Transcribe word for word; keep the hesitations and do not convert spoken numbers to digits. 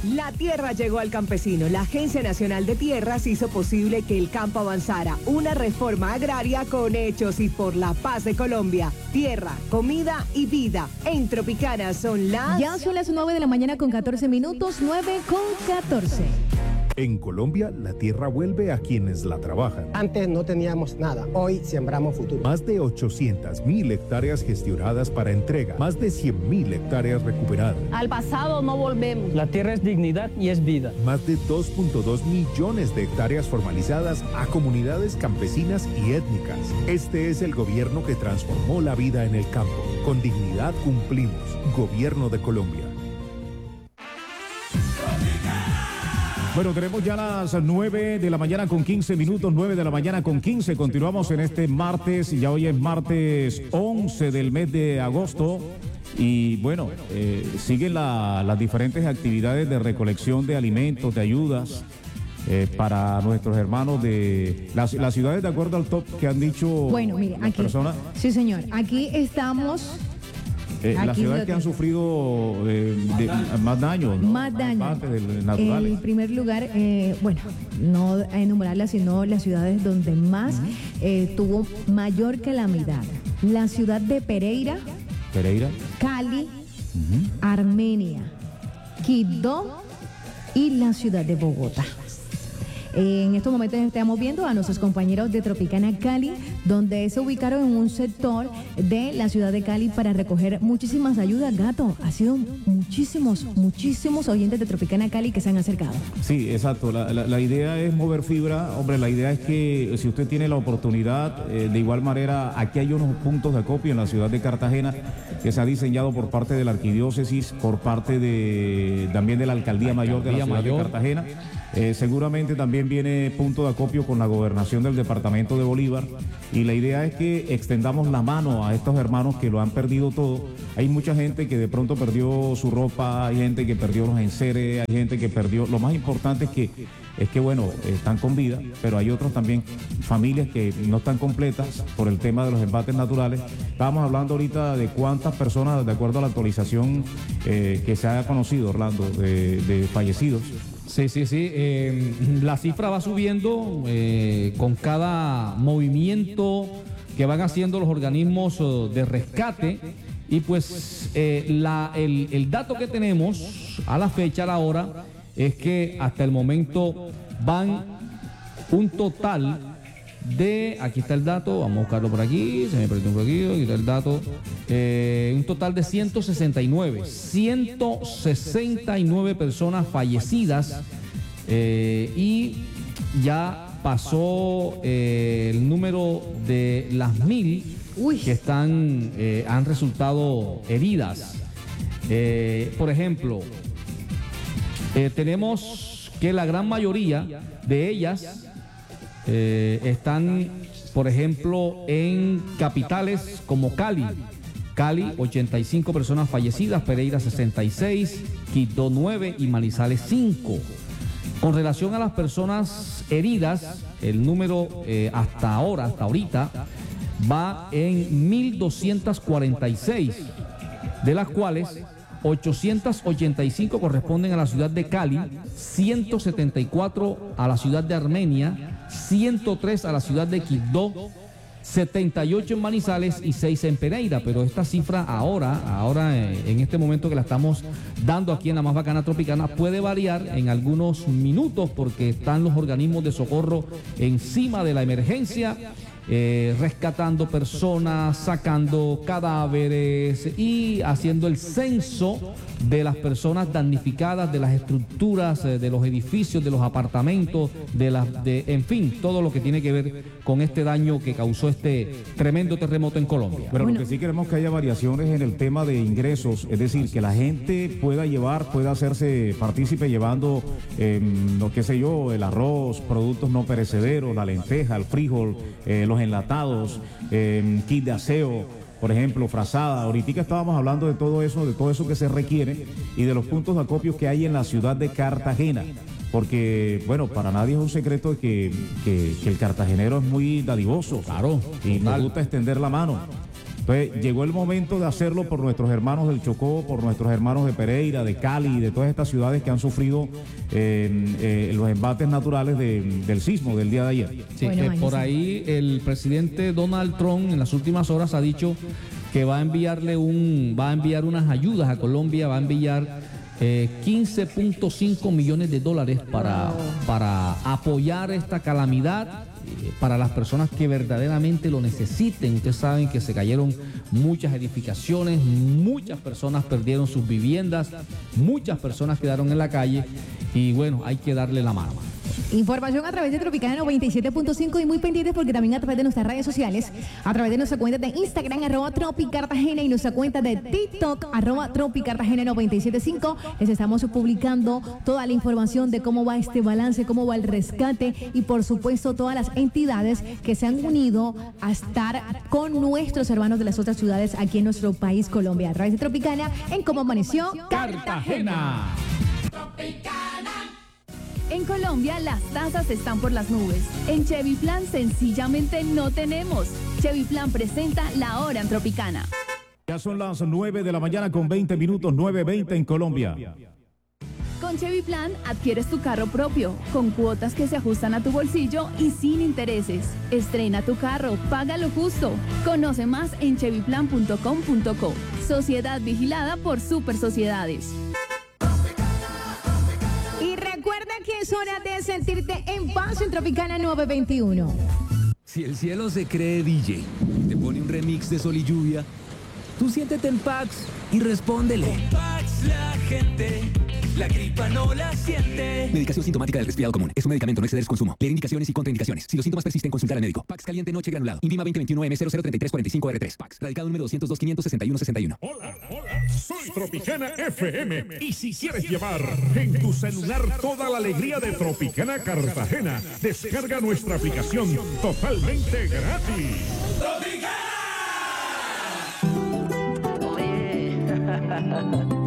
La tierra llegó al campesino. La Agencia Nacional de Tierras hizo posible que el campo avanzara. Una reforma agraria con hechos y por la paz de Colombia. Tierra, comida y vida. En Tropicana son las... Ya son las nueve de la mañana con catorce minutos, nueve con catorce. En Colombia, la tierra vuelve a quienes la trabajan. Antes no teníamos nada, hoy sembramos futuro. Más de ochocientas mil hectáreas gestionadas para entrega, más de cien mil hectáreas recuperadas. Al pasado no volvemos. La tierra es dignidad y es vida. Más de dos punto dos millones de hectáreas formalizadas a comunidades campesinas y étnicas. Este es el gobierno que transformó la vida en el campo. Con dignidad cumplimos. Gobierno de Colombia. Bueno, tenemos ya las nueve de la mañana con quince minutos, nueve de la mañana con quince. Continuamos en este martes, ya hoy es martes once del mes de agosto. Y bueno, eh, siguen la, las diferentes actividades de recolección de alimentos, de ayudas eh, para nuestros hermanos de las, las ciudades, de acuerdo al top que han dicho bueno, mire, las aquí, personas. Sí, señor, aquí estamos... Eh, las ciudades que han sufrido eh, de, más daños, ¿no? Más daños. naturales. En primer lugar, eh, bueno, no enumerarlas, sino las ciudades donde más uh-huh. eh, tuvo mayor calamidad. La ciudad de Pereira, Pereira, Cali, uh-huh. Armenia, Quibdó y la ciudad de Bogotá. En estos momentos estamos viendo a nuestros compañeros de Tropicana Cali, donde se ubicaron en un sector de la ciudad de Cali para recoger muchísimas ayudas. Gato, ha sido muchísimos, muchísimos oyentes de Tropicana Cali que se han acercado. Sí, exacto. La, la, la idea es mover fibra. Hombre, la idea es que si usted tiene la oportunidad, eh, de igual manera, aquí hay unos puntos de acopio en la ciudad de Cartagena que se ha diseñado por parte de la arquidiócesis, por parte de también de la alcaldía mayor de la ciudad mayor. de Cartagena. Eh, seguramente también viene punto de acopio con la gobernación del departamento de Bolívar y la idea es que extendamos la mano a estos hermanos que lo han perdido todo. Hay mucha gente que de pronto perdió su ropa, hay gente que perdió los enseres, hay gente que perdió... Lo más importante es que, es que bueno, están con vida, pero hay otros también, familias que no están completas por el tema de los embates naturales. Estábamos hablando ahorita de cuántas personas, de acuerdo a la actualización eh, que se haya conocido, Orlando, de, de fallecidos. Sí, sí, sí. Eh, la cifra va subiendo eh, con cada movimiento que van haciendo los organismos de rescate. Y pues eh, la, el, el dato que tenemos a la fecha, a la hora, es que hasta el momento van un total de, aquí está el dato, vamos a buscarlo por aquí, se me perdió por aquí, aquí está el dato, eh, un total de ciento sesenta y nueve personas fallecidas eh, y ya pasó eh, el número de las mil Uy. que están, eh, han resultado heridas. Eh, por ejemplo, eh, tenemos que la gran mayoría de ellas Eh, están, por ejemplo, en capitales como Cali. Cali, ochenta y cinco personas fallecidas, Pereira sesenta y seis, Quibdó nueve y Manizales cinco. Con relación a las personas heridas, el número eh, hasta ahora, hasta ahorita, va en mil doscientas cuarenta y seis, de las cuales ochocientas ochenta y cinco corresponden a la ciudad de Cali, ciento setenta y cuatro a la ciudad de Armenia, ciento tres a la ciudad de Quibdó, setenta y ocho en Manizales y seis en Pereira. Pero esta cifra ahora, ahora en este momento que la estamos dando aquí en la más bacana Tropicana, puede variar en algunos minutos porque están los organismos de socorro encima de la emergencia. Eh, rescatando personas, sacando cadáveres y haciendo el censo de las personas damnificadas, de las estructuras, eh, de los edificios, de los apartamentos, de las, de, en fin, todo lo que tiene que ver con este daño que causó este tremendo terremoto en Colombia. Pero bueno, lo que sí queremos que haya variaciones en el tema de ingresos, es decir, que la gente pueda llevar, pueda hacerse partícipe llevando, eh, no qué sé yo, el arroz, productos no perecederos, la lenteja, el frijol, eh, los enlatados, eh, kit de aseo, por ejemplo, frazada. Ahorita estábamos hablando de todo eso, de todo eso que se requiere y de los puntos de acopio que hay en la ciudad de Cartagena. Porque, bueno, para nadie es un secreto que, que, que el cartagenero es muy dadivoso. Claro. Y nos gusta extender la mano. Entonces, llegó el momento de hacerlo por nuestros hermanos del Chocó, por nuestros hermanos de Pereira, de Cali, de todas estas ciudades que han sufrido eh, eh, los embates naturales de, del sismo del día de ayer. Sí, Bueno, eh, por ahí el presidente Donald Trump en las últimas horas ha dicho que va a enviarle un, va a enviar unas ayudas a Colombia, va a enviar eh, quince punto cinco millones de dólares para, para apoyar esta calamidad, eh, para las personas que verdaderamente lo necesiten. Ustedes saben que se cayeron muchas edificaciones, muchas personas perdieron sus viviendas, muchas personas quedaron en la calle y bueno, hay que darle la mano. Información a través de Tropicana noventa y siete punto cinco y muy pendientes porque también a través de nuestras redes sociales, a través de nuestra cuenta de Instagram, arroba Tropicartagena, y nuestra cuenta de TikTok, arroba Tropicartagena noventa y siete punto cinco. Les estamos publicando toda la información de cómo va este balance, cómo va el rescate y por supuesto todas las entidades que se han unido a estar con nuestros hermanos de las otras ciudades aquí en nuestro país, Colombia, a través de Tropicana en Cómo Amaneció Cartagena. En Colombia las tasas están por las nubes. En Chevy Plan sencillamente no tenemos. Chevy Plan presenta La Hora en Tropicana. Ya son las nueve de la mañana con veinte minutos, nueve veinte en Colombia. Con Chevy Plan adquieres tu carro propio, con cuotas que se ajustan a tu bolsillo y sin intereses. Estrena tu carro, paga lo justo. Conoce más en chevy plan punto com punto co. Sociedad vigilada por Super Sociedades. Recuerda que es hora de sentirte en paz en Tropicana nueve veintiuno. Si el cielo se cree D J, te pone un remix de Sol y Lluvia, tú siéntete en Pax y respóndele. Con Pax la gente, la gripa no la siente. Medicación sintomática del resfriado común. Es un medicamento, no exceder su consumo. Leer indicaciones y contraindicaciones. Si los síntomas persisten, consultar al médico. Pax caliente noche granulado. Invima veinte veintiuno M cero cero treinta y tres cuarenta y cinco R tres. Pax. Radicado número doscientos dos, quinientos sesenta y uno sesenta y uno. Hola, hola. Soy Tropicana F M. Y si quieres llevar en tu celular toda la alegría de Tropicana Cartagena, descarga nuestra aplicación totalmente gratis. ¡Tropicana! Oye.